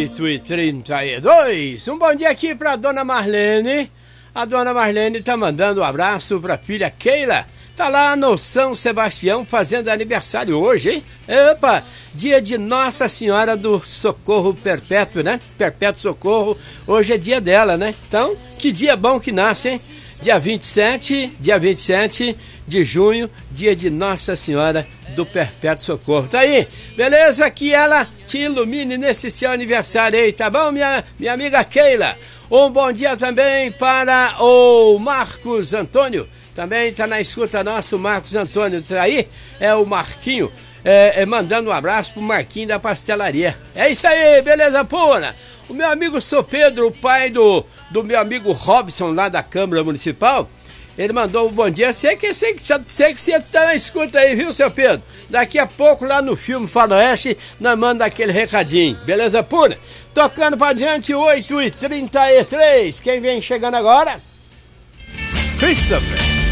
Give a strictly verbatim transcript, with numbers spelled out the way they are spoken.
oito e trinta e dois. Um bom dia aqui pra dona Marlene. A dona Marlene tá mandando um abraço pra filha Keila. Tá lá no São Sebastião fazendo aniversário hoje, hein? Epa, dia de Nossa Senhora do Socorro Perpétuo, né? Perpétuo Socorro. Hoje é dia dela, né? Então, que dia bom que nasce, hein? Dia vinte e sete, dia vinte e sete de junho, dia de Nossa Senhora do Perpétuo Socorro. Tá aí, beleza? Que ela te ilumine nesse seu aniversário aí, tá bom, minha, minha amiga Keila? Um bom dia também para o Marcos Antônio. Também tá na escuta nosso Marcos Antônio. Isso aí é o Marquinho, é, é, mandando um abraço pro Marquinho da pastelaria. É isso aí, beleza pura? O meu amigo Sou Pedro, o pai do, do meu amigo Robson, lá da Câmara Municipal, ele mandou um bom dia. Sei que, sei, que, sei que você tá na escuta aí, viu, seu Pedro? Daqui a pouco, lá no filme Faroeste, nós manda aquele recadinho. Beleza pura? Tocando pra diante, oito e trinta e três. Quem vem chegando agora? Christopher.